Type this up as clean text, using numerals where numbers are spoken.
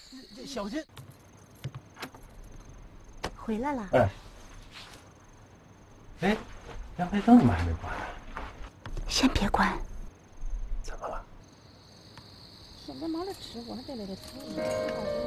小心！ 回来了。 哎，阳台灯怎么还没关呢？ 先别关。 怎么了？ 现在忙着吃，我还在那里瞅。